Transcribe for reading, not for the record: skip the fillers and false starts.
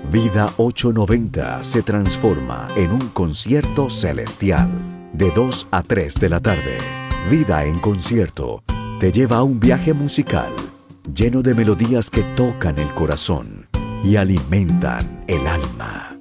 Vida 890 se transforma en un concierto celestial. De 2 a 3 de la tarde, Vida en Concierto te lleva a un viaje musical lleno de melodías que tocan el corazón y alimentan el alma.